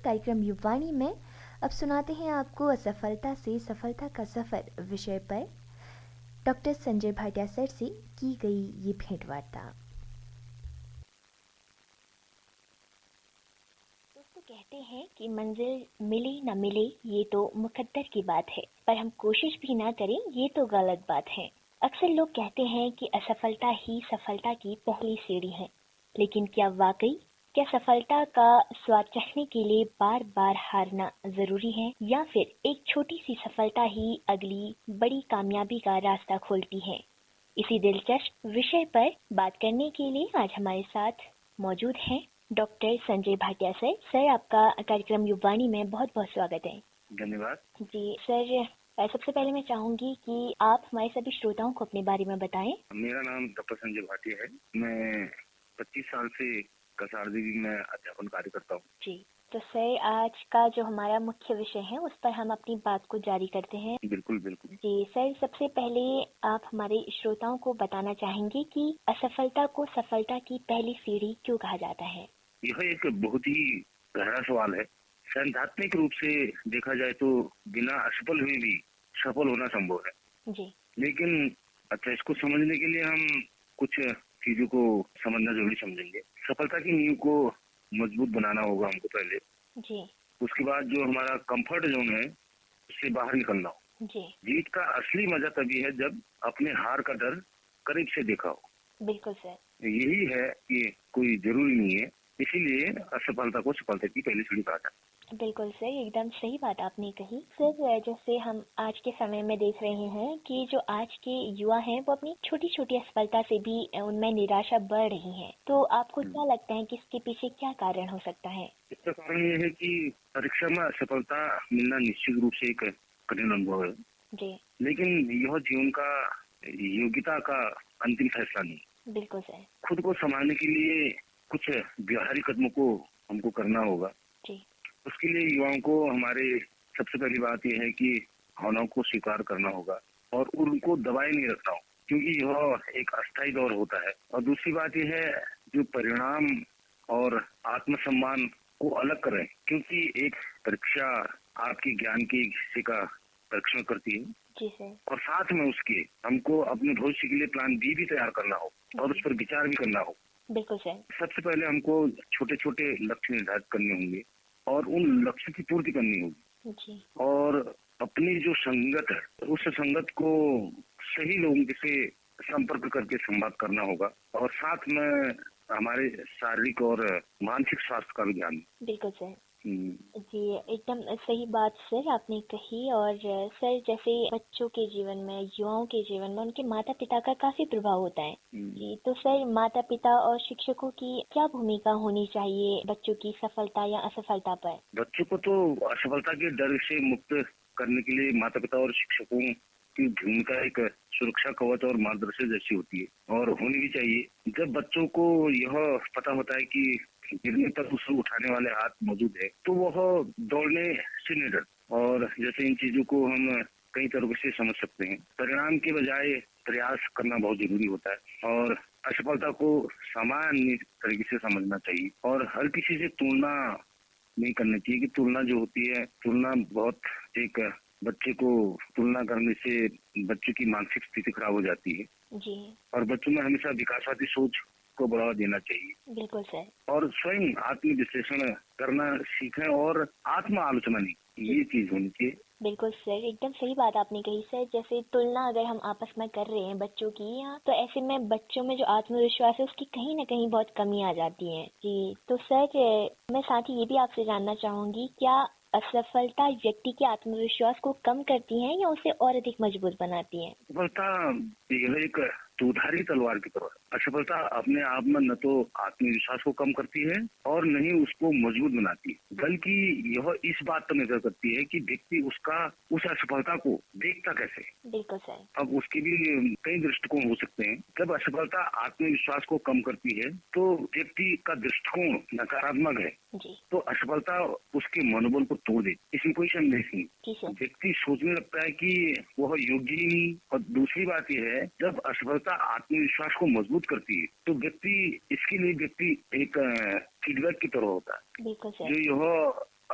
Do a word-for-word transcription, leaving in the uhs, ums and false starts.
कार्यक्रम युवानी में अब सुनाते हैं आपको असफलता से सफलता का सफ़र विषय पर डॉक्टर संजय भाटिया सर से की गई ये भेंट वार्ता। दोस्तों, कहते हैं कि मंजिल मिले न मिले ये तो मुकद्दर की बात है, पर हम कोशिश भी ना करें ये तो गलत बात है। अक्सर लोग कहते हैं कि असफलता ही सफलता की पहली सीढ़ी है, लेकिन क्या वाकई क्या सफलता का स्वाद चखने के लिए बार बार हारना जरूरी है, या फिर एक छोटी सी सफलता ही अगली बड़ी कामयाबी का रास्ता खोलती है? इसी दिलचस्प विषय पर बात करने के लिए आज हमारे साथ मौजूद हैं doctor Sanjay Bhatia sir. Sir, आपका कार्यक्रम युवानी में बहुत बहुत स्वागत है। धन्यवाद जी सर, सबसे पहले मैं चाहूंगी कि आप हमारे सभी श्रोताओं को अपने बारे में बताएं। मेरा नाम डॉक्टर संजय भाटिया है। मैं पच्चीस साल से कसार देवी में अध्यापन कार्य करता हूँ। जी, तो सर आज का जो हमारा मुख्य विषय है उस पर हम अपनी बात को जारी करते हैं। बिल्कुल बिल्कुल जी सर, सबसे पहले आप हमारे श्रोताओं को बताना चाहेंगे कि असफलता को सफलता की पहली सीढ़ी क्यों कहा जाता है? यह एक बहुत ही गहरा सवाल है। सैद्धांतिक रूप से देखा जाए तो बिना असफल हुए भी सफल होना संभव है जी, लेकिन अच्छा, इसको समझने के लिए हम कुछ चीजों को समझना जरूरी समझेंगे। सफलता की नींव को मजबूत बनाना होगा हमको पहले। जी, उसके बाद जो हमारा कंफर्ट जोन है उससे बाहर निकलना हो। जी, जीत का असली मजा तभी है जब अपने हार का डर करीब से देखा हो। बिल्कुल सर। यही है कि कोई जरूरी नहीं है, इसीलिए असफलता को सफलता की पहली सीढ़ी कहा जाता है। बिल्कुल सर, एकदम सही बात आपने कही। सर, जैसे हम आज के समय में देख रहे हैं कि जो आज के युवा हैं वो अपनी छोटी छोटी असफलता से भी उनमें निराशा बढ़ रही है, तो आपको क्या लगता है कि इसके पीछे क्या कारण हो सकता है? इसका कारण ये है कि परीक्षा में सफलता मिलना निश्चित रूप से एक कठिन अनुभव है जी, लेकिन यह जीवन का योग्यता का अंतिम फैसला नहीं। बिल्कुल सर। खुद को संभालने के लिए कुछ व्यवहारिक कदमों को हमको करना होगा। जी, उसके लिए युवाओं को हमारे सबसे पहली बात यह है कि भावनाओं को स्वीकार करना होगा और उनको दबाए नहीं रखना हो, क्योंकि यह एक अस्थायी दौर होता है। और दूसरी बात यह है जो परिणाम और आत्मसम्मान को अलग करें, क्योंकि एक परीक्षा आपके ज्ञान के हिस्से का परीक्षण करती है। जी सर। और साथ में उसके हमको अपने भविष्य के लिए प्लान बी भी तैयार करना हो और उस पर विचार भी करना हो। बिल्कुल सर। सबसे पहले हमको छोटे छोटे लक्ष्य निर्धारित करने होंगे और उन लक्ष्य की पूर्ति करनी होगी। जी, और अपनी जो संगत है उस संगत को सही लोगों से संपर्क करके संवाद करना होगा और साथ में हमारे शारीरिक और मानसिक स्वास्थ्य का भी ध्यान। बिल्कुल सर। हम्म, जी, एकदम सही बात सर आपने कही। और सर, जैसे बच्चों के जीवन में, युवाओं के जीवन में उनके माता पिता का काफी प्रभाव होता है। जी, तो सर माता पिता और शिक्षकों की क्या भूमिका होनी चाहिए बच्चों की सफलता या असफलता पर? बच्चों को तो असफलता के डर से मुक्त करने के लिए माता पिता और शिक्षकों की भूमिका एक सुरक्षा कवच और मार्गदर्शक जैसी होती है और होनी भी चाहिए। जब बच्चों को यह पता होता है कि गिरने पर उसे उठाने वाले हाथ मौजूद है तो वह दौड़ने से नहीं डरता। और जैसे इन चीजों को हम कई तरीके से समझ सकते हैं। परिणाम के बजाय प्रयास करना बहुत जरूरी होता है और असफलता को सामान्य तरीके से समझना चाहिए और हर किसी से तुलना नहीं करनी चाहिए कि तुलना जो होती है, तुलना बहुत एक बच्चे को तुलना करने से बच्चे की मानसिक स्थिति खराब हो जाती है। जी, और बच्चों में हमेशा विकासवादी सोच को बढ़ावा देना चाहिए बिल्कुल सर। और स्वयं आत्म विश्लेषण करना सीखें और आत्म आलोचना नहीं, ये चीज होनी चाहिए। बिल्कुल सर, एकदम सही बात आपने कही सर। जैसे तुलना अगर हम आपस में कर रहे हैं बच्चों की, या तो ऐसे में बच्चों में जो आत्मविश्वास है उसकी कहीं ना कहीं बहुत कमी आ जाती है। जी, तो सर मैं साथ ही ये भी आपसे जानना चाहूंगी, क्या असफलता व्यक्ति के आत्मविश्वास को कम करती है या उसे और अधिक मजबूत बनाती है? असफलता यह एक दुधारी तलवार की तरह है। असफलता अपने आप में न तो आत्मविश्वास को कम करती है और न ही उसको मजबूत बनाती है, बल्कि यह इस बात पर निर्भर करती है कि व्यक्ति उसका उस असफलता को देखता कैसे। बिल्कुल सर। अब उसके भी कई दृष्टिकोण हो सकते हैं। जब असफलता आत्मविश्वास को कम करती है तो व्यक्ति का दृष्टिकोण नकारात्मक है जी, तो असफलता उसके मनोबल को तोड़ देती, इसमें कोई संदेह नहीं। जी सर। व्यक्ति सोचने लगता है कि वह योग्य ही नहीं। और दूसरी बात यह है, जब असफलता आत्मविश्वास को मजबूत करती है तो व्यक्ति इसके लिए व्यक्ति एक फीडबैक की तरह होता है। बिल्कुल सर। जो यह